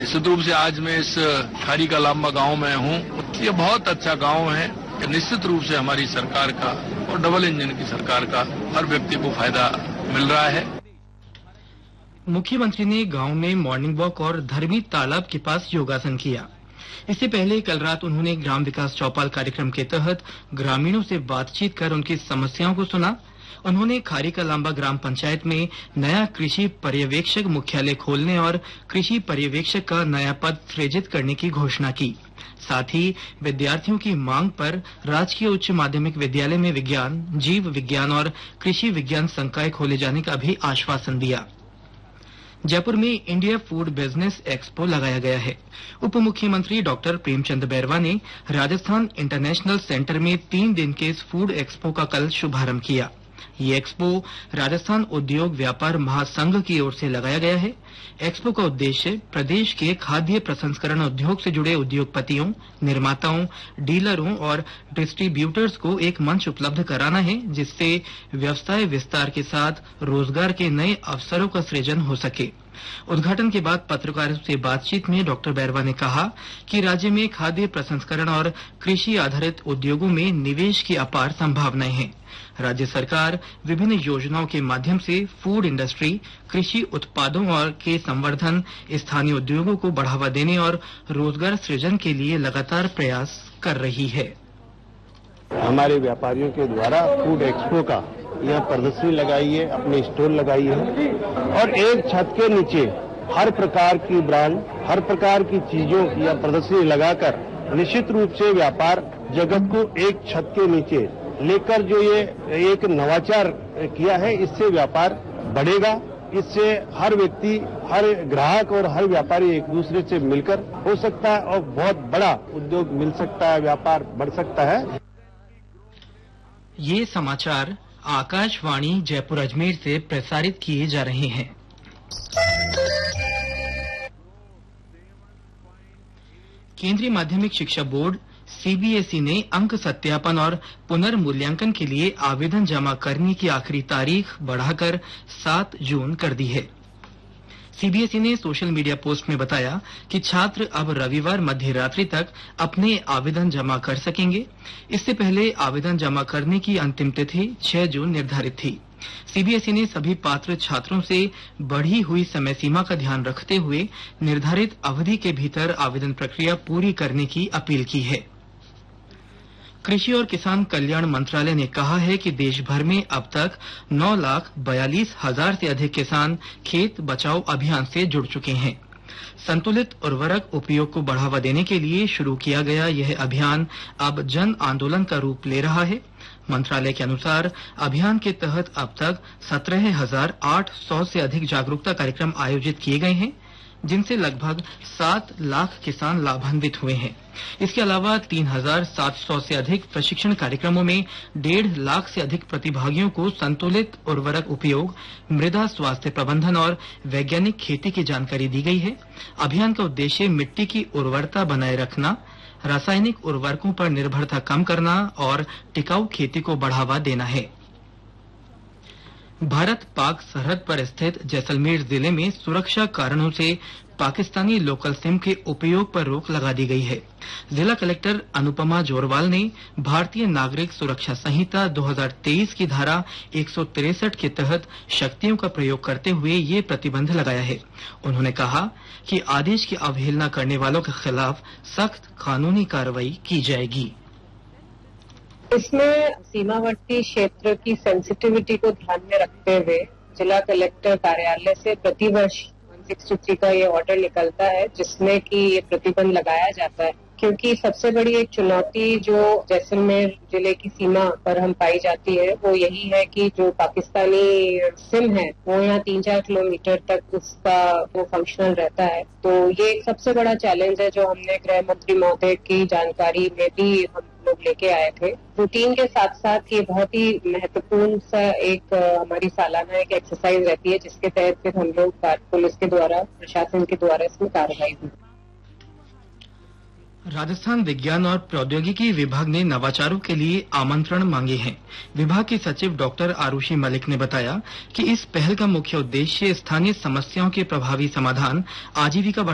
निश्चित रूप से आज मैं इस खारी का लांबा गांव में हूं। ये बहुत अच्छा गांव है। निश्चित रूप से हमारी सरकार का और डबल इंजन की सरकार का हर व्यक्ति को फायदा मिल रहा है। मुख्यमंत्री ने गांव में मॉर्निंग वॉक और धर्मी तालाब के पास योगासन किया। इससे पहले कल रात उन्होंने ग्राम विकास चौपाल कार्यक्रम के तहत ग्रामीणों से बातचीत कर उनकी समस्याओं को सुना। उन्होंने खारी का लांबा ग्राम पंचायत में नया कृषि पर्यवेक्षक मुख्यालय खोलने और कृषि पर्यवेक्षक का नया पद सृजित करने की घोषणा की। साथ ही विद्यार्थियों की मांग पर राजकीय उच्च माध्यमिक विद्यालय में विज्ञान, जीव विज्ञान और कृषि विज्ञान संकाय खोले जाने का भी आश्वासन दिया। जयपुर में इंडिया फूड बिजनेस एक्सपो लगाया गया है। उप मुख्यमंत्री डॉक्टर प्रेमचंद बैरवा ने राजस्थान इंटरनेशनल सेंटर में 3 दिन के इस फूड एक्सपो का कल शुभारंभ किया। ये एक्सपो राजस्थान उद्योग व्यापार महासंघ की ओर से लगाया गया है। एक्सपो का उद्देश्य प्रदेश के खाद्य प्रसंस्करण उद्योग से जुड़े उद्योगपतियों, निर्माताओं, डीलरों और डिस्ट्रीब्यूटर्स को एक मंच उपलब्ध कराना है, जिससे व्यवसाय विस्तार के साथ रोजगार के नए अवसरों का सृजन हो सके। उद्घाटन के बाद पत्रकारों से बातचीत में डॉक्टर बैरवा ने कहा कि राज्य में खाद्य प्रसंस्करण और कृषि आधारित उद्योगों में निवेश की अपार संभावनाएं हैं। राज्य सरकार विभिन्न योजनाओं के माध्यम से फूड इंडस्ट्री, कृषि उत्पादों और के संवर्धन, स्थानीय उद्योगों को बढ़ावा देने और रोजगार सृजन के लिए लगातार प्रयास कर रही है। हमारे व्यापारियों के द्वारा फूड एक्सपो का यहाँ प्रदर्शनी लगाई है, अपने स्टॉल लगाई है और एक छत के नीचे हर प्रकार की ब्रांड, हर प्रकार की चीजों की यह प्रदर्शनी लगाकर निश्चित रूप से व्यापार जगत को एक छत के नीचे लेकर जो ये एक नवाचार किया है, इससे व्यापार बढ़ेगा। इससे हर व्यक्ति, हर ग्राहक और हर व्यापारी एक दूसरे से मिलकर हो सकता है और बहुत बड़ा उद्योग मिल सकता है, व्यापार बढ़ सकता है। ये समाचार आकाशवाणी जयपुर अजमेर से प्रसारित किए जा रहे हैं। केंद्रीय माध्यमिक शिक्षा बोर्ड सीबीएसई ने अंक सत्यापन और पुनर्मूल्यांकन के लिए आवेदन जमा करने की आखिरी तारीख बढ़ाकर 7 जून कर दी है। सीबीएसई ने सोशल मीडिया पोस्ट में बताया कि छात्र अब रविवार मध्य रात्रि तक अपने आवेदन जमा कर सकेंगे। इससे पहले आवेदन जमा करने की अंतिम तिथि 6 जून निर्धारित थी। सीबीएसई ने सभी पात्र छात्रों से बढ़ी हुई समय सीमा का ध्यान रखते हुए निर्धारित अवधि के भीतर आवेदन प्रक्रिया पूरी करने की अपील की है। कृषि और किसान कल्याण मंत्रालय ने कहा है कि देश भर में अब तक 9,42,000 से अधिक किसान खेत बचाओ अभियान से जुड़ चुके हैं। संतुलित उर्वरक उपयोग को बढ़ावा देने के लिए शुरू किया गया यह अभियान अब जन आंदोलन का रूप ले रहा है। मंत्रालय के अनुसार अभियान के तहत अब तक 17,800 से अधिक जागरूकता कार्यक्रम आयोजित किए गए हैं, जिनसे लगभग 7 लाख किसान लाभान्वित हुए हैं। इसके अलावा 3,700 से अधिक प्रशिक्षण कार्यक्रमों में 1.5 लाख से अधिक प्रतिभागियों को संतुलित उर्वरक उपयोग, मृदा स्वास्थ्य प्रबंधन और वैज्ञानिक खेती की जानकारी दी गई है। अभियान का उद्देश्य मिट्टी की उर्वरता बनाए रखना, रासायनिक उर्वरकों पर निर्भरता कम करना और टिकाऊ खेती को बढ़ावा देना है। भारत पाक सरहद पर स्थित जैसलमेर जिले में सुरक्षा कारणों से पाकिस्तानी लोकल सिम के उपयोग पर रोक लगा दी गई है। जिला कलेक्टर अनुपमा जोरवाल ने भारतीय नागरिक सुरक्षा संहिता 2023 की धारा 163 के तहत शक्तियों का प्रयोग करते हुए ये प्रतिबंध लगाया है। उन्होंने कहा कि आदेश की अवहेलना करने वालों के खिलाफ सख्त कानूनी कार्रवाई की जाएगी। इसमें सीमावर्ती क्षेत्र की सेंसिटिविटी को ध्यान में रखते हुए जिला कलेक्टर कार्यालय से प्रतिवर्ष 163 का ये ऑर्डर निकलता है, जिसमें कि ये प्रतिबंध लगाया जाता है। क्योंकि सबसे बड़ी एक चुनौती जो जैसलमेर जिले की सीमा पर हम पाई जाती है वो यही है कि जो पाकिस्तानी सिम है वो यहाँ 3-4 किलोमीटर तक उसका वो फंक्शनल रहता है। तो ये एक सबसे बड़ा चैलेंज है जो हमने गृह मंत्री महोदय की जानकारी में भी हम लोग लेके आए थे। रूटीन के साथ साथ ये बहुत ही महत्वपूर्ण सा एक हमारी सालाना एक एक्सरसाइज रहती है, जिसके तहत फिर हम लोग पुलिस के द्वारा, प्रशासन के द्वारा इसमें कार्रवाई हुई। राजस्थान विज्ञान और प्रौद्योगिकी विभाग ने नवाचारों के लिए आमंत्रण मांगे हैं। विभाग की सचिव डॉक्टर आरुषि मलिक ने बताया कि इस पहल का मुख्य उद्देश्य स्थानीय समस्याओं के प्रभावी समाधान, आजीविका